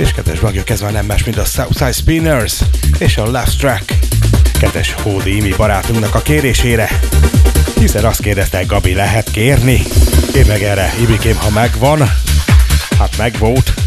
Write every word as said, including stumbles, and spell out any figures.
És kedves bagjuk, ez már nem más, mint a Southside Spinners és a Last Track. Kedves Hódi Imi barátunknak a kérésére, hiszen azt kérdezte, Gabi, lehet kérni? Én meg erre, Ibikém, ha megvan, hát megvolt.